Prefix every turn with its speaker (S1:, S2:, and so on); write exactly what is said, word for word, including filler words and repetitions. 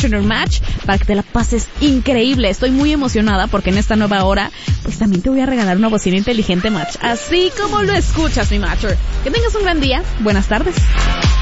S1: Fortuner Match para que te la pases increíble. Estoy muy emocionada porque en esta nueva hora pues también te voy a regalar una bocina inteligente Match, así como lo escuchas, mi Matcher. Que tengas un gran día, buenas tardes.